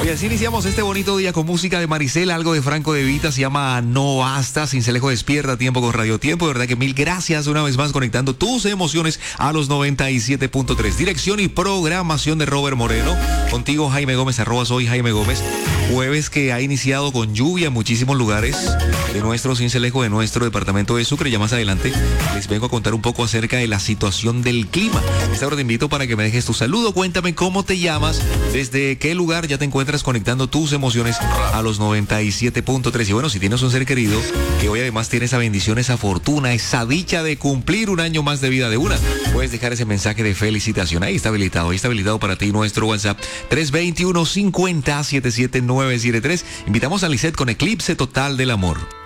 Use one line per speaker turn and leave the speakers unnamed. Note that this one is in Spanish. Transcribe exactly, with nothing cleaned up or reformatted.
Y así iniciamos este bonito día con música de Maricela, algo de Franco De Vita, se llama No Basta, Sincelejo despierta tiempo con Radio Tiempo. De verdad que mil gracias una vez más conectando tus emociones a los noventa y siete punto tres. Dirección y programación de Robert Moreno. Contigo Jaime Gómez, arroba soy Jaime Gómez. Jueves que ha iniciado con lluvia en muchísimos lugares de nuestro Sincelejo, de nuestro departamento de Sucre. Ya más adelante les vengo a contar un poco acerca de la situación del clima. Esta hora te invito para que me dejes tu saludo. Cuéntame cómo te llamas, desde qué lugar ya te encuentras conectando tus emociones a los noventa y siete punto tres. Y bueno, si tienes un ser querido que hoy además tiene esa bendición, esa fortuna, esa dicha de cumplir un año más de vida de una, puedes dejar ese mensaje de felicitación. Ahí está habilitado, ahí está habilitado para ti nuestro WhatsApp tres dos uno, cincuenta, setenta y siete nueve siete tres. Invitamos a Lisette con Eclipse Total del Amor.